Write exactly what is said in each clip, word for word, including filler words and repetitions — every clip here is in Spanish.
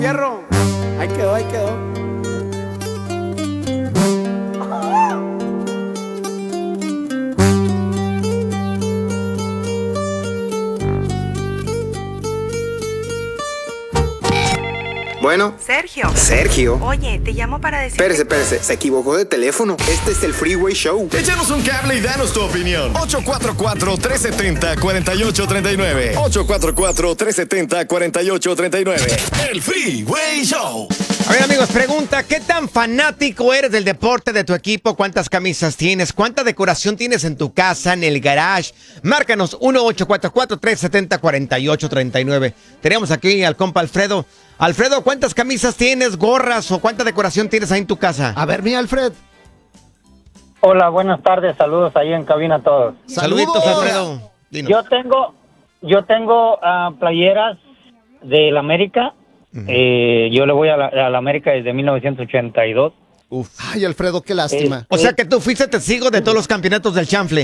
Fierro, ahí quedó, ahí quedó. Bueno. Sergio. Sergio. Oye, te llamo para decir. Espérese, espérese, se equivocó de teléfono. Este es el Freeway Show. Échanos un cable y danos tu opinión. ocho cuatro cuatro, tres siete cero, cuatro ocho tres nueve. ocho cuatro cuatro, tres siete cero, cuatro ocho tres nueve. El Freeway Show. A ver, amigos, pregunta, ¿qué tan fanático eres del deporte de tu equipo? ¿Cuántas camisas tienes? ¿Cuánta decoración tienes en tu casa, en el garage? Márcanos uno ocho cuatro cuatro, tres siete cero, cuatro ocho tres nueve. Tenemos aquí al compa Alfredo. Alfredo, ¿cuántas camisas tienes, gorras o cuánta decoración tienes ahí en tu casa? A ver, mi Alfred. Hola, buenas tardes, saludos ahí en cabina a todos. Saluditos, Alfredo. Dinos. Yo tengo, yo tengo uh, playeras del América. Uh-huh. eh, yo le voy a la, a la América desde mil novecientos ochenta y dos. Uf. Ay, Alfredo, qué lástima. Eh, o sea que tú fuiste testigo de todos los campeonatos del chanfle.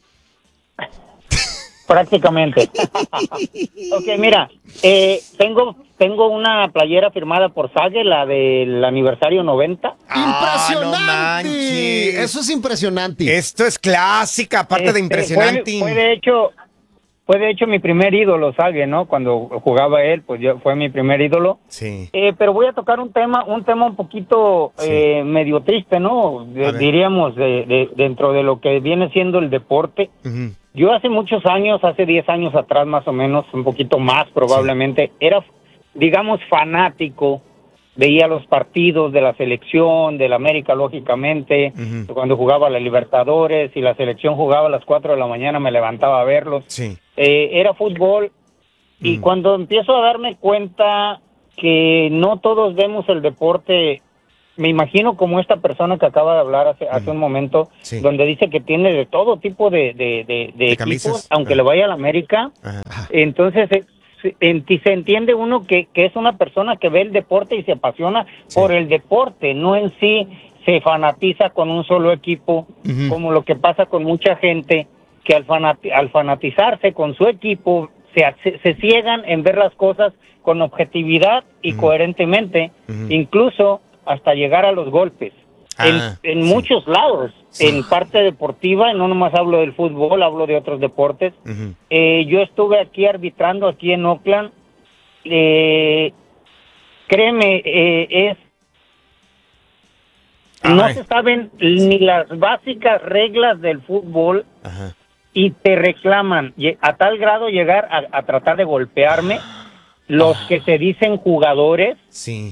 Prácticamente. Ok, mira, eh, tengo tengo una playera firmada por Sage, la del aniversario noventa. ¡Impresionante! Ah, no manches. Eso es impresionante. Esto es clásica, aparte este, de impresionante. Fue, fue de hecho, fue de hecho mi primer ídolo, Sage, ¿no? Cuando jugaba él, pues yo, fue mi primer ídolo. Sí. Eh, pero voy a tocar un tema, un tema un poquito sí. eh, medio triste, ¿no? De, diríamos de, de, dentro de lo que viene siendo el deporte. Uh-huh. Yo hace muchos años, hace diez años atrás más o menos, un poquito más probablemente, sí. era, digamos, fanático, veía los partidos de la selección, del América, lógicamente, uh-huh. cuando jugaba la Libertadores y la selección jugaba a las cuatro de la mañana, me levantaba a verlos. Sí. Eh, era fútbol, uh-huh. y cuando empiezo a darme cuenta que no todos vemos el deporte, me imagino como esta persona que acaba de hablar hace, hace un momento, sí. donde dice que tiene de todo tipo de, de, de, de, de equipos, camisas. Aunque Ajá. le vaya a la América. Ajá. Entonces se, se entiende uno que, que es una persona que ve el deporte y se apasiona sí. por el deporte, no en sí se fanatiza con un solo equipo, uh-huh. como lo que pasa con mucha gente, que al, fanati- al fanatizarse con su equipo se, se, se ciegan en ver las cosas con objetividad y uh-huh. coherentemente, uh-huh. incluso hasta llegar a los golpes, ah, en, en sí. muchos lados, sí. en parte deportiva, no nomás hablo del fútbol, hablo de otros deportes. Uh-huh. Eh, yo estuve aquí arbitrando, aquí en Oakland, eh, créeme, eh, es, Ay. no se saben ni las básicas reglas del fútbol, uh-huh. y te reclaman, a tal grado llegar a, a tratar de golpearme, los uh-huh. que se dicen jugadores, sí.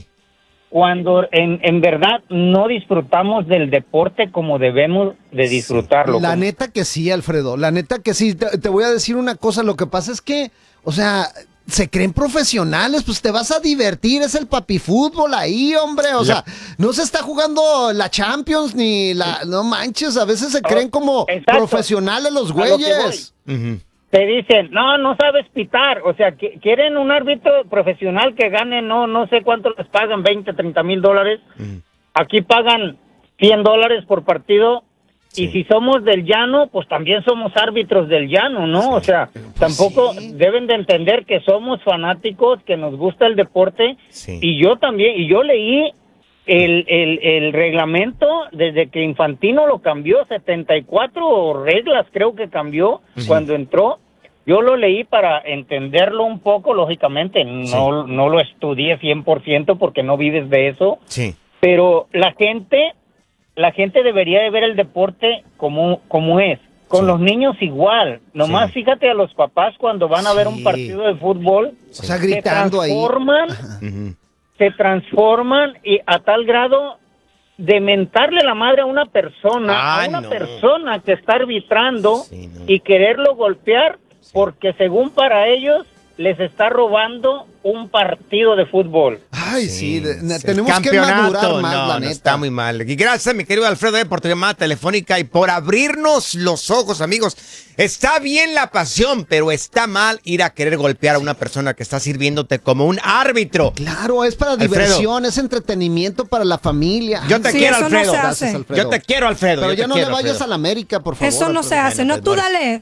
cuando en, en verdad no disfrutamos del deporte como debemos de disfrutarlo. La neta que sí, Alfredo, la neta que sí. Te, te voy a decir una cosa, lo que pasa es que, o sea, se creen profesionales, pues te vas a divertir, es el papifútbol ahí, hombre, o ya. sea, no se está jugando la Champions ni la, no manches, a veces se creen como Exacto. profesionales los güeyes. Te dicen, no, no sabes pitar, o sea, que quieren un árbitro profesional que gane, no no sé cuánto les pagan, veinte, treinta mil dólares, uh-huh. aquí pagan cien dólares por partido, sí. y si somos del llano, pues también somos árbitros del llano, ¿no? Sí. O sea, tampoco sí. deben de entender que somos fanáticos, que nos gusta el deporte, sí. y yo también, y yo leí el, el, el reglamento desde que Infantino lo cambió, setenta y cuatro reglas creo que cambió sí. cuando entró. Yo lo leí para entenderlo un poco, lógicamente, no, sí. no lo estudié cien por ciento porque no vives de eso, sí. pero la gente, la gente debería de ver el deporte como, como es, con sí. los niños igual, nomás sí. fíjate a los papás cuando van a ver sí. un partido de fútbol, sí. o sea, gritando se transforman, ahí. se transforman y a tal grado de mentarle la madre a una persona, Ay, a una no. persona que está arbitrando sí, no. y quererlo golpear, porque según para ellos les está robando un partido de fútbol. Ay, sí, sí, de, sí tenemos que madurar más, no, la no, neta. Está muy mal. Y gracias, mi querido Alfredo, por tu llamada telefónica y por abrirnos los ojos, amigos. Está bien la pasión, pero está mal ir a querer golpear a una persona que está sirviéndote como un árbitro. Claro, es para Alfredo. Diversión, es entretenimiento para la familia. Yo te sí, quiero, eso Alfredo. No se Gracias, hace. Alfredo. Yo te quiero, Alfredo. Pero Yo ya no quiero, le vayas Alfredo. a la América, por favor. Eso no Alfredo. se hace. Bueno, No, tú pues, dale.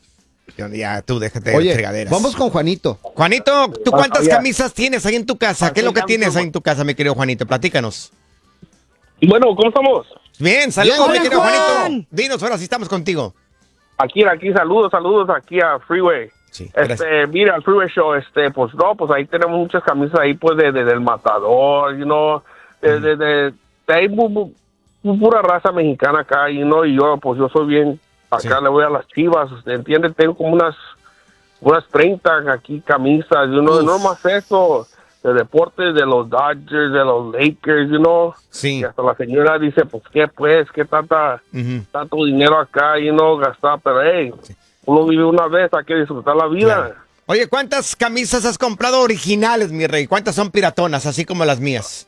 Ya, tú déjate de Oye, fregaderas. vamos con Juanito. Juanito, ¿tú cuántas Ah, ya. camisas tienes ahí en tu casa? ¿Qué es lo que tienes ahí en tu casa, mi querido Juanito? Platícanos. Bueno, ¿cómo estamos? Bien, saludos, Bien, mi hola, querido Juan. Juanito. Dinos, ahora sí estamos contigo. Aquí, aquí, saludos, saludos aquí a Freeway. Sí, gracias. Este, mira, el Freeway Show, este, pues no, pues ahí tenemos muchas camisas ahí, pues, de, de- del Matador, you know, de, de, de, de ahí, bu- bu- bu- pura raza mexicana acá, you know, y yo, pues, yo soy bien, acá Sí. le voy a las Chivas, ¿entiendes? Tengo como unas, unas treinta aquí camisas, you know, Uf. no más eso, de deportes, de los Dodgers, de los Lakers, you know, Sí. y hasta la señora dice, pues, ¿qué, pues, qué tanta... Ujú. tanto dinero acá y no gastar, pero hey, uno vive una vez, hay que disfrutar la vida. Claro. Oye, ¿cuántas camisas has comprado originales, mi rey? ¿Cuántas son piratonas, así como las mías?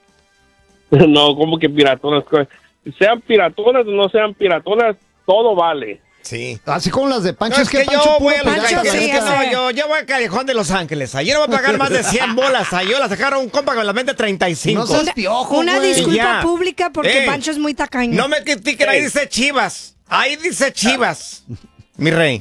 No, como que piratonas, co- sean piratonas o no sean piratonas, todo vale. Sí. Así como las de Pancho. No, es que, Pancho yo puro voy a los pirata, Pancho, la Ángeles, sí, es que neta. ese. no, yo, yo voy al Callejón de Los Ángeles. Ayer no voy a pagar más de cien bolas. Ayer la sacaron un compa con la mente treinta y cinco. No seas piojo, Una güey. disculpa Ya. pública porque Ey, Pancho es muy tacaño. No me critiquen, ahí dice Chivas. Ahí dice Chivas. Mi rey.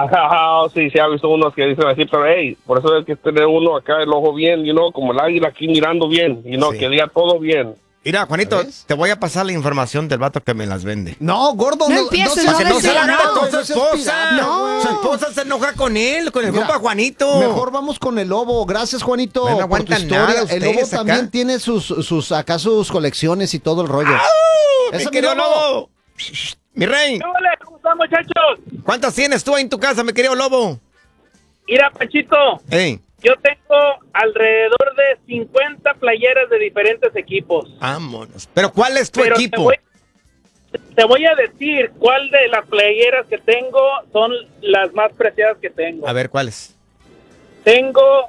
Sí, sí, ha visto unos que dicen así, pero hey, por eso hay que tener uno acá el ojo bien, you know, como el águila aquí mirando bien, you know, Sí. que diga todo bien. Mira, Juanito, ¿Ves? te voy a pasar la información del vato que me las vende. No, gordo, No no, empieces, seas- no Para que no se la no, haga no, con su no seas esposa. pirata, No. Su esposa se enoja con él, con el Mira, compa Juanito. Mejor vamos con el lobo. Gracias, Juanito, Bueno, no por tu aguantan historia. nada El lobo ustedes acá. también tiene sus, sus, acá sus colecciones y todo el rollo. Mi Ese es mi querido lobo. Lobo. Mi rey, Hola, ¿cómo están, muchachos? ¿cuántas tienes tú ahí en tu casa, mi querido Lobo? Mira, Panchito, Ey, yo tengo alrededor de cincuenta playeras de diferentes equipos. vámonos. Pero ¿cuál es tu Pero equipo? Te voy, te voy a decir cuál de las playeras que tengo son las más preciadas que tengo. A ver, ¿cuál es? Tengo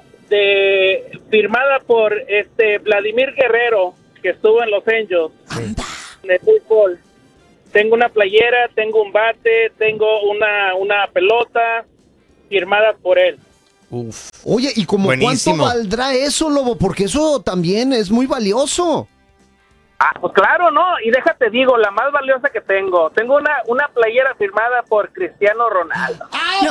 de firmada por este Vladimir Guerrero, que estuvo en Los Angels, de fútbol. Tengo una playera, tengo un bate, tengo una, una pelota firmada por él. Uf. Oye, ¿y como Buenísimo. cuánto valdrá eso, lobo? Porque eso también es muy valioso. Ah, pues claro, ¿no? Y déjate digo, la más valiosa que tengo. Tengo una, una playera firmada por Cristiano Ronaldo.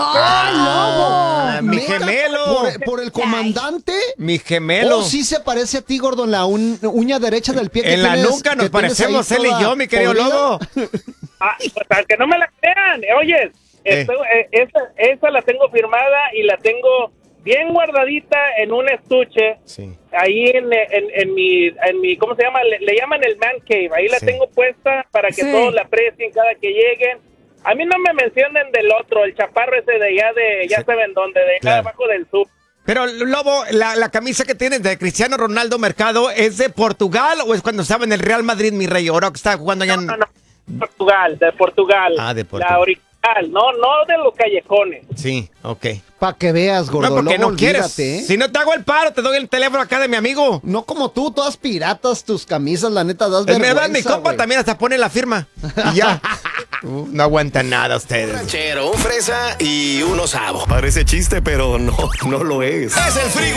Ah, mi ¿Neta? gemelo. ¿Por, por el comandante? Mi gemelo. Oh, sí se parece a ti, gordo, en la un- uña derecha del pie que En la tienes- nuca nos que tienes ahí parecemos él y toda yo, mi querido podrida. Lobo. Ah, pues al que no me la crean. Oye, Eh. esa, esa la tengo firmada y la tengo bien guardadita en un estuche. Sí. Ahí en, en, en mi, en mi, ¿cómo se llama? Le, le llaman el man cave. Ahí la Sí. tengo puesta para que Sí. todos la aprecien cada que lleguen. A mí no me mencionen del otro, el chaparro ese de allá de, ya Sí. saben dónde, de allá Claro. abajo del sur. Pero, Lobo, la, la camisa que tienes de Cristiano Ronaldo Mercado, ¿es de Portugal o es cuando estaba en el Real Madrid, mi rey? Ahora que está jugando allá en... No, no, Portugal, de Portugal. Ah, de Portugal. La original, no, no de los callejones. Sí, ok. Para que veas, gordo. No, porque Lobo, no quieres. olvídate, ¿eh? Si no te hago el paro, te doy el teléfono acá de mi amigo. No como tú, todas piratas, tus camisas, la neta, das Es verdad, vergüenza, mi compa güey. también hasta pone la firma. Y ya. Uh, no aguantan nada ustedes. Ranchero, un fresa y un osavo. Parece chiste, pero no, no lo es. Es el Freeway